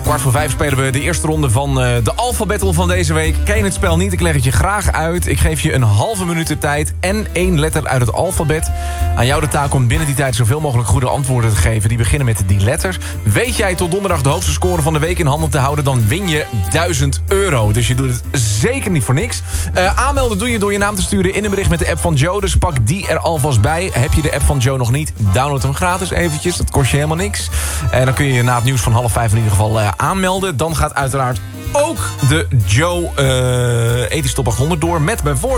4:15 spelen we de eerste ronde van de Alpha Battle van deze week. Ken je het spel niet? Ik leg het je graag uit. Ik geef je een halve minuut de tijd en 1 letter uit het alfabet. Aan jou de taak om binnen die tijd zoveel mogelijk goede antwoorden te geven. Die beginnen met die letters. Weet jij tot donderdag de hoogste score van de week in handen te houden, dan win je €1000. Dus je doet het zeker niet voor niks. Aanmelden doe je door je naam te sturen in een bericht met de app van Joe. Dus pak die er alvast bij. Heb je de app van Joe nog niet? Download hem gratis eventjes. Dat kost je helemaal niks. En dan kun je na het nieuws van 4:30 in ieder geval aanmelden. Dan gaat uiteraard ook de Joe Ethisch Top 800 door. Met bijvoorbeeld